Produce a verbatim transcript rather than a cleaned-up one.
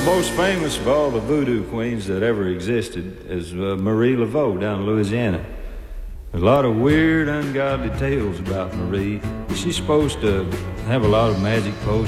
most famous of all the voodoo queens that ever existed is uh, Marie Laveau down in Louisiana. There's a lot of weird, ungodly tales about Marie. She's supposed to have a lot of magic potions.